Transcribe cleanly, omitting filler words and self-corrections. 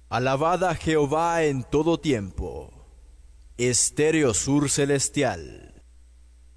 Alabad a Jehová en todo tiempo. Estéreo Sur Celestial.